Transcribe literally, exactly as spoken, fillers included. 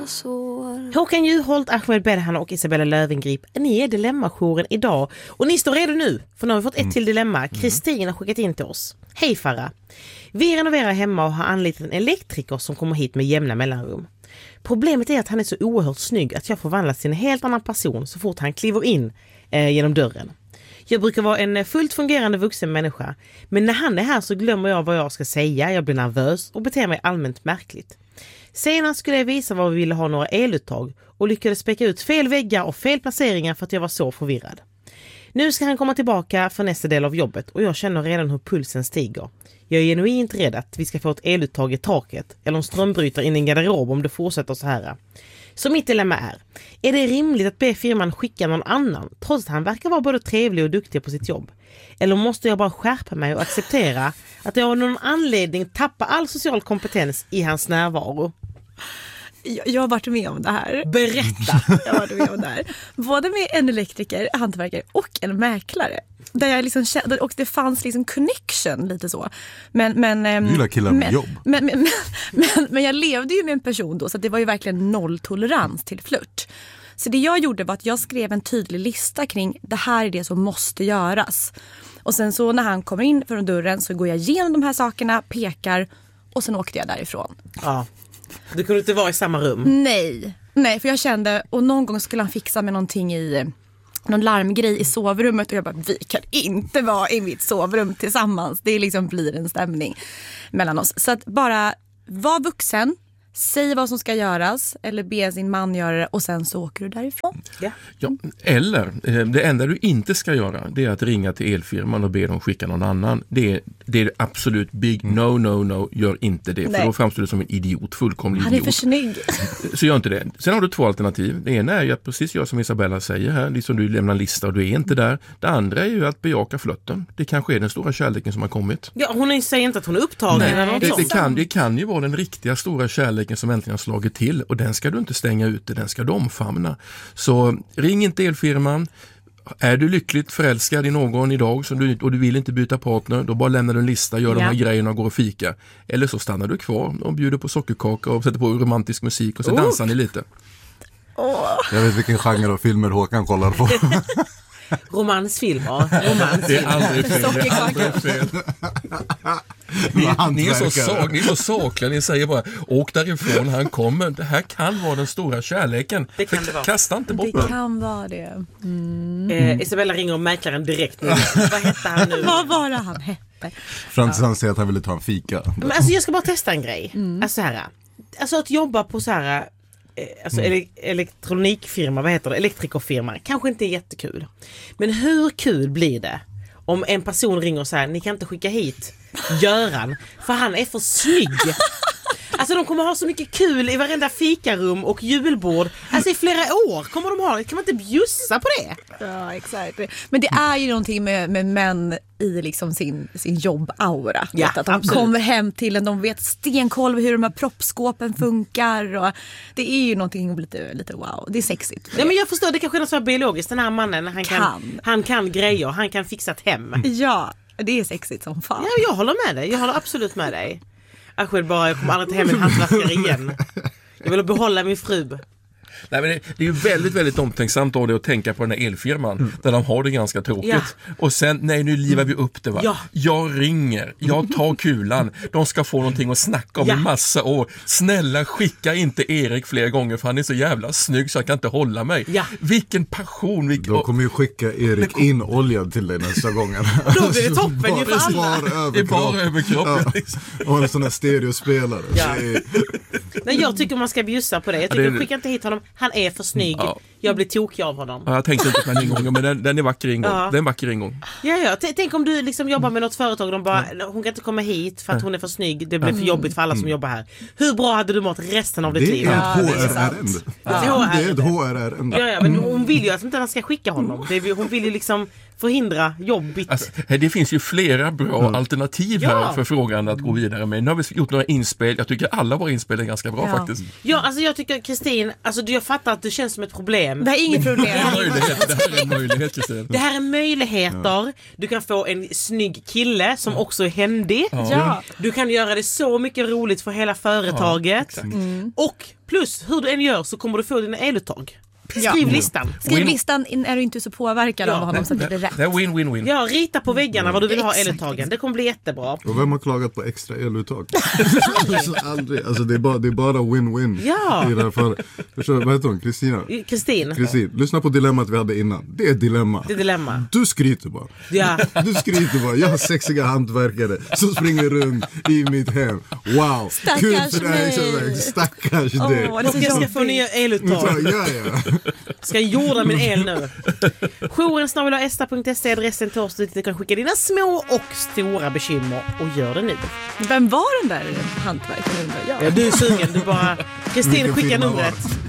Håkan Juholt, Ahmed Bedhan och Isabella Löwengrip, ni är dilemma-jouren idag. Och ni står redo nu, för nu har vi fått ett till dilemma. Kristin har skickat in till oss. Hej Farah. Vi renoverar hemma och har anlitat en elektriker som kommer hit med jämna mellanrum. Problemet är att han är så oerhört snygg att jag förvandlas till en helt annan person så fort han kliver in eh, genom dörren. Jag brukar vara en fullt fungerande vuxen människa, men när han är här så glömmer jag vad jag ska säga, jag blir nervös och beter mig allmänt märkligt. Senast skulle jag visa var vi ville ha några eluttag och lyckades späcka ut fel väggar och fel placeringar för att jag var så förvirrad. Nu ska han komma tillbaka för nästa del av jobbet och jag känner redan hur pulsen stiger. Jag är genuint rädd att vi ska få ett eluttag i taket eller en strömbrytare in i en garderob om det fortsätter så här. Så mitt dilemma är, är det rimligt att be firman skicka någon annan trots att han verkar vara både trevlig och duktig på sitt jobb? Eller måste jag bara skärpa mig och acceptera att jag av någon anledning tappar all social kompetens i hans närvaro? Jag, jag har varit med om det här. Berätta! Jag har varit med om det här. Både med en elektriker, hantverkare och en mäklare. Där jag liksom kände, och det fanns liksom connection lite så. Men, men, du gillar killar med men, jobb. Men, men, men, men, men jag levde ju med en person då så att det var ju verkligen nolltolerans till flört. Så det jag gjorde var att jag skrev en tydlig lista kring det här är det som måste göras. Och sen så när han kommer in från dörren så går jag igenom de här sakerna, pekar och sen åkte jag därifrån. Ja. Du kunde inte vara i samma rum? Nej, nej för jag kände, och någon gång skulle han fixa med någonting i någon larmgrej i sovrummet och jag bara, vi kan inte vara i mitt sovrum tillsammans. Det liksom blir en stämning mellan oss. Så att bara vara vuxen, säg vad som ska göras eller be sin man göra det och sen så åker du därifrån. Ja. Ja, eller det enda du inte ska göra det är att ringa till elfirman och be dem skicka någon annan. Det är, det är absolut big no, no, no. Gör inte det. Nej. För då framstår du som en idiot, fullkomlig idiot. Han är för snygg. Så gör inte det. Sen har du två alternativ. Det ena är ju att precis gör som Isabella säger här. Liksom du lämnar en lista och du är inte där. Det andra är ju att bejaka flötten. Det kanske är den stora kärleken som har kommit. Ja, hon säger inte att hon är upptagen. Nej, eller något det, sånt. det, kan, det kan ju vara den riktiga stora kärleken som äntligen har slagit till och den ska du inte stänga ute, den ska du omfamna. Så ring inte elfirman. Är du lyckligt förälskad i någon idag så du, och du vill inte byta partner, då bara lämnar du en lista, gör ja. de här grejerna och går och fika. Eller så stannar du kvar och bjuder på sockerkaka och sätter på romantisk musik och så oh. dansar ni lite. Oh. Jag vet vilken genre av filmer Håkan kollar på. Romansfilmer. Romans. Det är aldrig fel. Det är aldrig fel. Ni, ni, är så sak, ni är så sakliga. Ni säger bara, åk därifrån, han kommer. Det här kan vara den stora kärleken. Det kan det vara. Kasta inte bort det. Det kan vara det. Mm. Eh, Isabella ringer om mäklaren direkt nu. Vad hette han nu? Vad var det han hette? Fram tills han säger att han ville ta en fika. Men alltså jag ska bara testa en grej. Mm. Alltså, här, alltså att jobba på så här... Alltså mm. ele- elektronikfirma, vad heter det? Elektrikerfirma. Kanske inte är jättekul. Men hur kul blir det om en person ringer och säger ni kan inte skicka hit Göran för han är för snygg. Alltså de kommer ha så mycket kul i varenda fikarum och julbord. Alltså i flera år kommer de ha det. Kan man inte bjussa på det? Ja, exakt. Men det är ju någonting med, med män i liksom sin, sin jobbaura. Ja, att de absolut. kommer hem till en, de vet stenkoll hur de här proppskåpen funkar. Och det är ju någonting lite, lite wow. Det är sexigt. Ja, men jag förstår, det kanske är något så här biologiskt. Den här mannen, han kan, kan. Han kan grejer, han kan fixa ett hem. Ja, det är sexigt som fan. Ja, jag håller med dig. Jag håller absolut med dig. Aschel bara, jag kommer aldrig till hem en hantverkare igen. Jag vill behålla min fru. Nej, men det, det är ju väldigt, väldigt omtänksamt av det att tänka på den här elfirman mm. där de har det ganska tråkigt. Ja. Och sen, nej nu livar vi upp det va. Ja. Jag ringer, jag tar kulan. De ska få någonting att snacka om ja. i massa år. Snälla skicka inte Erik fler gånger för han är så jävla snygg så jag kan inte hålla mig. Ja. Vilken passion. Vilken... De kommer ju skicka Erik in oljad till dig nästa gång. Då blir det toppen ju för alla. Det är bara överkropp. Ja. Och en sån här stereospelare. Ja. Är... Nej, jag tycker man ska bjussa på det. Jag tycker ja, det är... skicka inte hit honom. Han är för snygg. Ja. Jag blir tokig av honom. Ja, jag tänkte inte på den ingången, men den, den är vacker ingång. Ja. Den är vacker ingång. Ja, ja. T- tänk om du liksom jobbar med något företag och de bara, hon kan inte komma hit för att hon är för snygg. Det blir för jobbigt för alla som jobbar här. Hur bra hade du mått resten av ditt liv? Det är ett H R R-ärende. Ja. Det är ett H R R-ärende. Ja, ja, men hon vill ju att inte han ska skicka honom. Det är, hon vill ju liksom förhindra jobbigt. Alltså, det finns ju flera bra mm. alternativ här ja. för frågan att gå vidare med. Nu har vi gjort några inspel. Jag tycker alla våra inspel är ganska bra ja. faktiskt. Ja, alltså jag tycker Kristin, alltså jag fattar att det känns som ett problem. Det är inget problem. Det här är möjlighet, det här är en möjlighet, Kristin. Det här är möjligheter. Ja. Du kan få en snygg kille som också är händig. Ja. Ja. Du kan göra det så mycket roligt för hela företaget. Ja, mm. Och plus, hur du än gör så kommer du få dina eluttag. Skriv ja. listan. Skriv listan är du inte så påverkad ja. av honom så att det blir rätt. Det är win-win-win. Ja, rita på väggarna mm. vad du vill ha eluttagen. Det kommer bli jättebra. Och vem har klagat på extra eluttag? alltså, aldrig. Alltså det är bara, det är bara win-win. Ja. I det här fallet. Förstår, vad heter hon? Kristina? Kristin. Kristin. Lyssna på dilemmat vi hade innan. Det är ett dilemma. Det är dilemma. Du skryter bara. Ja. Du skryter bara. Jag har sexiga hantverkare som springer runt i mitt hem. Wow. Stackars mig. Stackars oh, dig. Och jag ska få nya eluttag. Ja, ja. Ska jag jorda min el nu. Jouren snabel-a esta punkt se adressen till oss dit du kan skicka dina små och stora bekymmer och gör det nu. Vem var den där hantverkaren? Ja, du är sugen. Du bara Kristin, skicka numret.